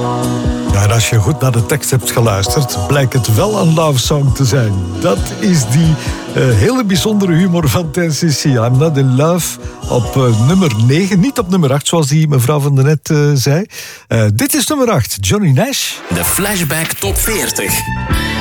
Ja, en als je goed naar de tekst hebt geluisterd, blijkt het wel een love song te zijn. Dat is die hele bijzondere humor van 10cc. I'm Not In Love op nummer 9. Niet op nummer 8, zoals die mevrouw van der Net zei. Dit is nummer 8, Johnny Nash. De Flashback Top 40.